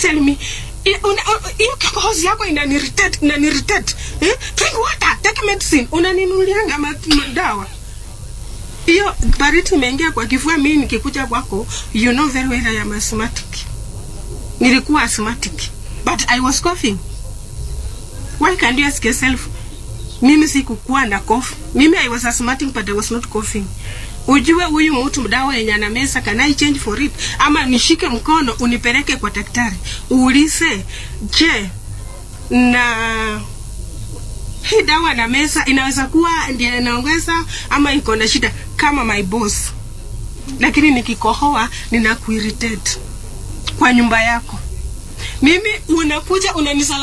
tell me, hiyo kikohozi yako inanirritate. Drink water, take medicine. Unaninulianga madawa. Hiyo baridi imeingia kwa kifua. Mimi nikikuja kwako, you know very well I am asthmatic. Nilikuwa asthmatic, but I was coughing. Why can't you ask yourself? Mimi sikukuwa na cough. Mimi I was asthmatic but I was not coughing. Ujue huyu mtu dawa yenye anameza, can I change for it? Ama nishike mkono unipeleke kwa daktari. Uulize, je, na hii dawa na meza inaweza kuwa ndiye inaongeza ama iko na shida kama my boss. Lakini nikikohoa ninakuirritate kwa nyumba yako. Mimi unakuja unanisala